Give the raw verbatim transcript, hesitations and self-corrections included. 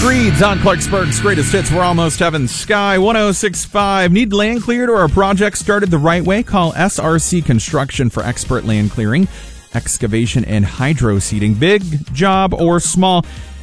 Creed's on Clarksburg's greatest hits. We're almost heaven. Sky one oh six point five. Need land cleared or a project started the right way? Call S R C Construction for expert land clearing, excavation, and hydro seeding. Big job or small,